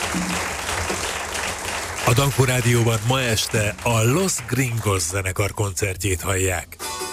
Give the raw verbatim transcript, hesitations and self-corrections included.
A Danko Rádióban ma este a Los Gringos zenekar koncertjét hallják.